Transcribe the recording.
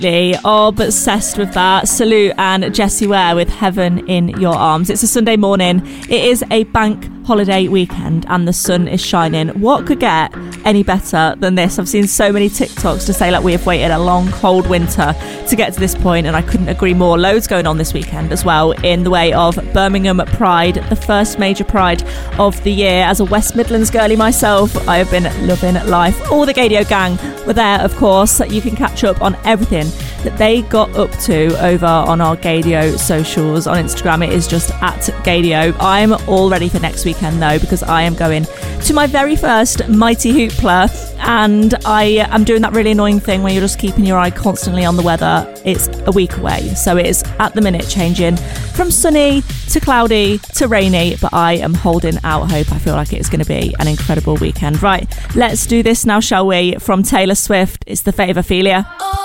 absolutely obsessed with that. Salute and Jessie Ware with Heaven in Your Arms. It's a Sunday morning. It is a bank holiday weekend and the sun is shining. What could get any better than this? I've seen so many TikToks to say like we have waited a long cold winter to get to this point, and I couldn't agree more. Loads going on this weekend as well in the way of Birmingham Pride, the first major pride of the year. As a West Midlands girlie myself, I have been loving life. All the Gaydio gang were there, of course. You can catch up on everything that they got up to over on our Gaydio socials. On Instagram it is just at Gaydio. I'm all ready for next weekend though, because I am going to my very first Mighty Hoopla, and I am doing that really annoying thing where you're just keeping your eye constantly on the weather. It's a week away, so it is at the minute changing from sunny to cloudy to rainy, but I am holding out hope. I feel like it's going to be an incredible weekend. Right, let's do this now, shall we? From Taylor Swift, it's The Fate of Ophelia.